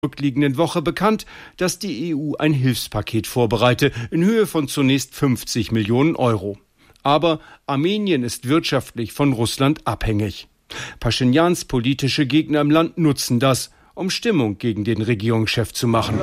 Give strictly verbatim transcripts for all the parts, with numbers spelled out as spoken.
rückliegenden Woche bekannt, dass die E U ein Hilfspaket vorbereite in Höhe von zunächst fünfzig Millionen Euro. Aber Armenien ist wirtschaftlich von Russland abhängig. Paschinjans politische Gegner im Land nutzen das, um Stimmung gegen den Regierungschef zu machen.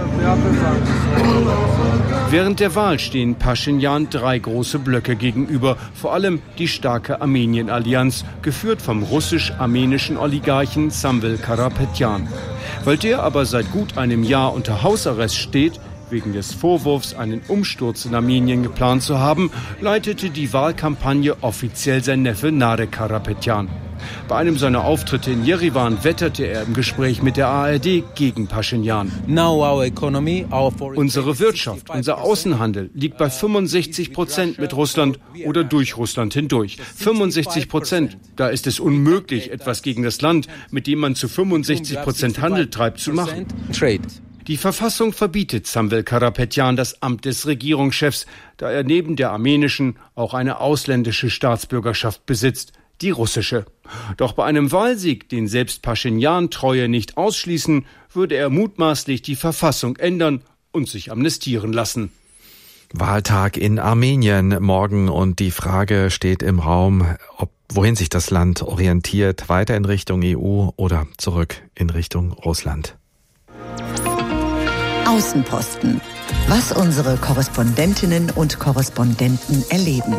Während der Wahl stehen Paschinjan drei große Blöcke gegenüber, vor allem die starke Armenien-Allianz, geführt vom russisch-armenischen Oligarchen Samvel Karapetyan. Weil der aber seit gut einem Jahr unter Hausarrest steht, wegen des Vorwurfs, einen Umsturz in Armenien geplant zu haben, leitete die Wahlkampagne offiziell sein Neffe Narek Karapetyan. Bei einem seiner Auftritte in Jerewan wetterte er im Gespräch mit der A R D gegen Paschinjan. Unsere Wirtschaft, unser Außenhandel liegt bei fünfundsechzig Prozent mit Russland oder durch Russland hindurch. fünfundsechzig Prozent. Da ist es unmöglich, etwas gegen das Land, mit dem man zu fünfundsechzig Prozent Handel treibt, zu machen. Die Verfassung verbietet Samvel Karapetyan das Amt des Regierungschefs, da er neben der armenischen auch eine ausländische Staatsbürgerschaft besitzt, die russische. Doch bei einem Wahlsieg, den selbst Paschinjan-Treue nicht ausschließen, würde er mutmaßlich die Verfassung ändern und sich amnestieren lassen. Wahltag in Armenien morgen und die Frage steht im Raum, ob wohin sich das Land orientiert, weiter in Richtung E U oder zurück in Richtung Russland. Außenposten. Was unsere Korrespondentinnen und Korrespondenten erleben.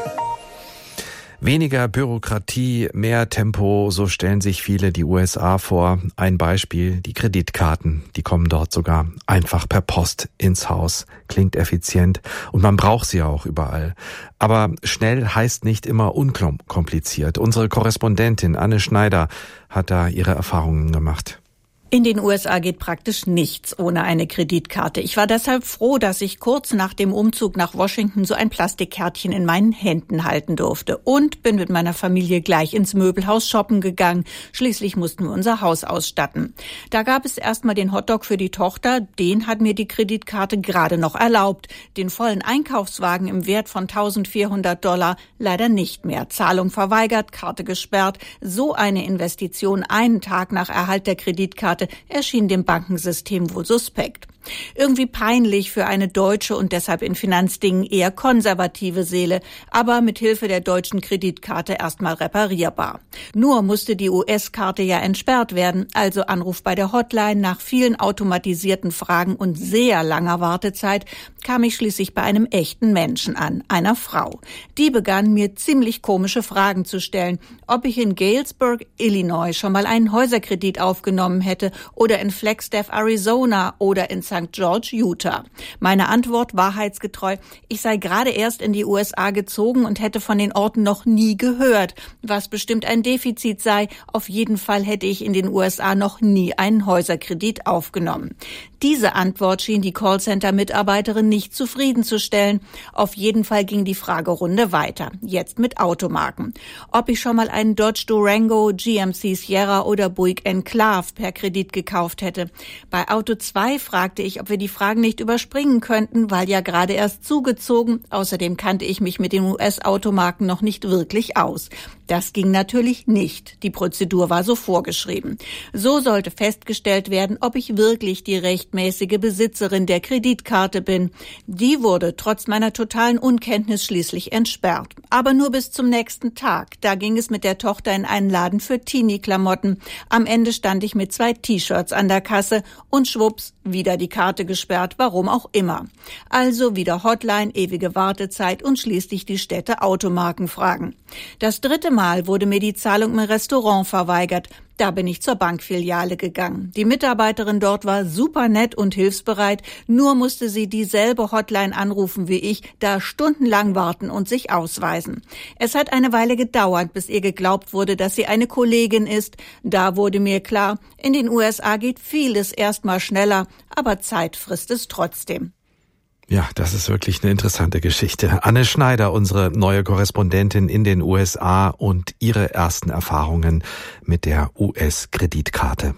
Weniger Bürokratie, mehr Tempo, so stellen sich viele die U S A vor. Ein Beispiel, die Kreditkarten, die kommen dort sogar einfach per Post ins Haus. Klingt effizient und man braucht sie auch überall. Aber schnell heißt nicht immer unkompliziert. Unsere Korrespondentin Anne Schneider hat da ihre Erfahrungen gemacht. In den U S A geht praktisch nichts ohne eine Kreditkarte. Ich war deshalb froh, dass ich kurz nach dem Umzug nach Washington so ein Plastikkärtchen in meinen Händen halten durfte. Und bin mit meiner Familie gleich ins Möbelhaus shoppen gegangen. Schließlich mussten wir unser Haus ausstatten. Da gab es erstmal den Hotdog für die Tochter. Den hat mir die Kreditkarte gerade noch erlaubt. Den vollen Einkaufswagen im Wert von eintausendvierhundert Dollar leider nicht mehr. Zahlung verweigert, Karte gesperrt. So eine Investition einen Tag nach Erhalt der Kreditkarte erschien dem Bankensystem wohl suspekt. Irgendwie peinlich für eine deutsche und deshalb in Finanzdingen eher konservative Seele, aber mit Hilfe der deutschen Kreditkarte erstmal reparierbar. Nur musste die U S-Karte ja entsperrt werden, also Anruf bei der Hotline. Nach vielen automatisierten Fragen und sehr langer Wartezeit kam ich schließlich bei einem echten Menschen an, einer Frau. Die begann mir ziemlich komische Fragen zu stellen, ob ich in Galesburg, Illinois schon mal einen Häuserkredit aufgenommen hätte oder in Flagstaff, Arizona oder in Sankt George, Utah. Meine Antwort wahrheitsgetreu: Ich sei gerade erst in die U S A gezogen und hätte von den Orten noch nie gehört, was bestimmt ein Defizit sei. Auf jeden Fall hätte ich in den U S A noch nie einen Häuserkredit aufgenommen. Diese Antwort schien die Callcenter-Mitarbeiterin nicht zufriedenzustellen. Auf jeden Fall ging die Fragerunde weiter, jetzt mit Automarken. Ob ich schon mal einen Dodge Durango, G M C Sierra oder Buick Enclave per Kredit gekauft hätte. Bei Auto zwei fragte ich, ob wir die Fragen nicht überspringen könnten, weil ja gerade erst zugezogen. Außerdem kannte ich mich mit den U S-Automarken noch nicht wirklich aus. Das ging natürlich nicht. Die Prozedur war so vorgeschrieben. So sollte festgestellt werden, ob ich wirklich die rechtmäßige Besitzerin der Kreditkarte bin. Die wurde trotz meiner totalen Unkenntnis schließlich entsperrt. Aber nur bis zum nächsten Tag. Da ging es mit der Tochter in einen Laden für Teenie-Klamotten. Am Ende stand ich mit zwei T-Shirts an der Kasse und schwupps, wieder die Karte gesperrt, warum auch immer. Also wieder Hotline, ewige Wartezeit und schließlich die Städte Automarken fragen. Das dritte Mal wurde mir die Zahlung im Restaurant verweigert. Da bin ich zur Bankfiliale gegangen. Die Mitarbeiterin dort war super nett und hilfsbereit, nur musste sie dieselbe Hotline anrufen wie ich, da stundenlang warten und sich ausweisen. Es hat eine Weile gedauert, bis ihr geglaubt wurde, dass sie eine Kollegin ist. Da wurde mir klar, in den U S A geht vieles erstmal schneller, aber Zeit frisst es trotzdem. Ja, das ist wirklich eine interessante Geschichte. Anne Schneider, unsere neue Korrespondentin in den U S A und ihre ersten Erfahrungen mit der U S-Kreditkarte.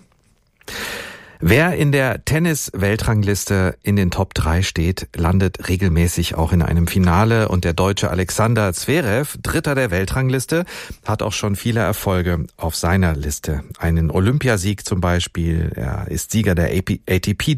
Wer in der Tennis-Weltrangliste in den Top drei steht, landet regelmäßig auch in einem Finale. Und der Deutsche Alexander Zverev, Dritter der Weltrangliste, hat auch schon viele Erfolge auf seiner Liste. Einen Olympiasieg zum Beispiel, er ist Sieger der A T P